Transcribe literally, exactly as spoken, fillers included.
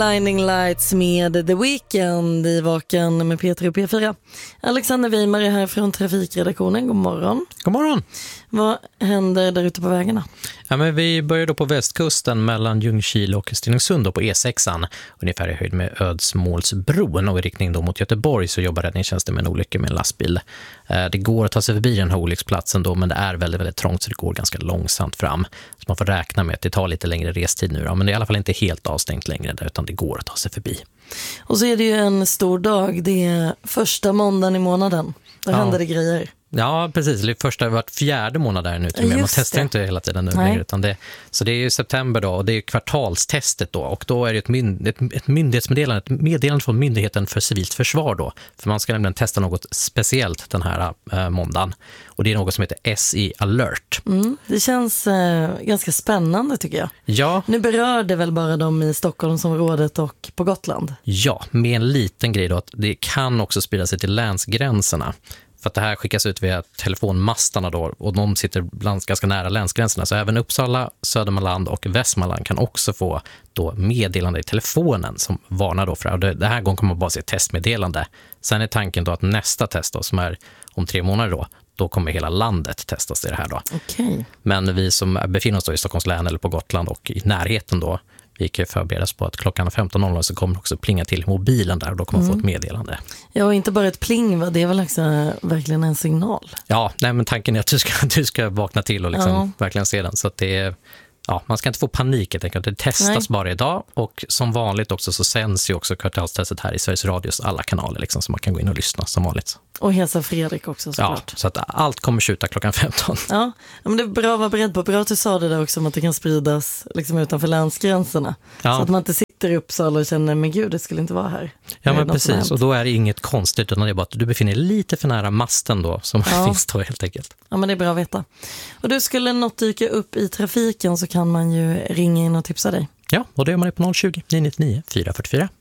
Blinding Lights med The Weeknd i Vaken med P tre och P fyra. Alexander Weimar är här från trafikredaktionen. God morgon. God morgon. Vad händer där ute på vägarna? Ja, men vi börjar då på västkusten mellan Ljungskile och Stenungsund då på E sexan. Ungefär i höjd med Ödsmålsbron och i riktning då mot Göteborg så jobbar räddningstjänsten med en olycka med en lastbil. Det går att ta sig förbi den här olycksplatsen då, men det är väldigt, väldigt trångt så det går ganska långsamt fram. Så man får räkna med att det tar lite längre restid nu då, men det är i alla fall inte helt avstängt längre där utan det går att ta sig förbi. Och så är det ju en stor dag, det är första måndagen i månaden. Där ja. händer det grejer. Ja, precis. Det är första vart fjärde månad där nu till och med. Man testar det. Inte hela tiden nu längre, utan det, så det är ju september då och det är kvartalstestet då och då är det ett, mynd, ett, ett myndighetsmeddelande, ett meddelande från Myndigheten för civilt försvar då. För man ska nämligen testa något speciellt den här äh, måndagen och det är något som heter S E Alert. Mm, det känns äh, ganska spännande tycker jag. Ja. Nu berör det väl bara dem i Stockholmsområdet och på Gotland? Ja, med en liten grej då att det kan också sprida sig till länsgränserna. För att det här skickas ut via telefonmastarna då och de sitter bland ganska nära länsgränserna. Så även Uppsala, Södermanland och Västmanland kan också få då meddelande i telefonen som varnar då för det. Det här gången kommer man bara se testmeddelande. Sen är tanken då att nästa test då, som är om tre månader då, då kommer hela landet testas i det här då. Okay. Men vi som befinner oss då i Stockholms län eller på Gotland och i närheten då, vi kan förberedas på att klockan femton noll noll så kommer det också plinga till mobilen där och då kommer man mm. få ett meddelande. Ja, och inte bara ett pling, va? Det är väl också verkligen en signal. Ja, nej, men tanken är att du ska, du ska vakna till och liksom ja. verkligen se den. Så att det är, ja, man ska inte få panik. Jag tänker att det testas nej. bara idag och som vanligt också så sänds ju också kvartalstestet här i Sveriges Radios alla kanaler liksom, så man kan gå in och lyssna som vanligt. Och hälsa Fredrik också såklart. Ja, så att allt kommer skjuta klockan femton. Ja, men det är bra att vara beredd på. Bra att du sa det där också om att det kan spridas liksom utanför länsgränserna. Ja. Så att man inte sitter i Uppsala och känner, men gud, det skulle inte vara här. Ja, men precis. Och då är det inget konstigt utan det är bara att du befinner dig lite för nära masten då som ja. finns då helt enkelt. Ja, men det är bra att veta. Och du, skulle något dyka upp i trafiken så kan man ju ringa in och tipsa dig. Ja, och det gör man på noll tjugo, nio nio nio, fyra fyra fyra.